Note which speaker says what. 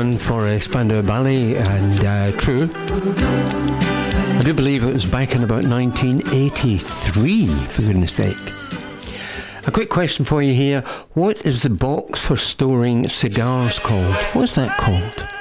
Speaker 1: one for Spandau Ballet and True. I do believe it was back in about 1983, for goodness sake. A quick question for you here. What is the box for storing cigars called? What's that called?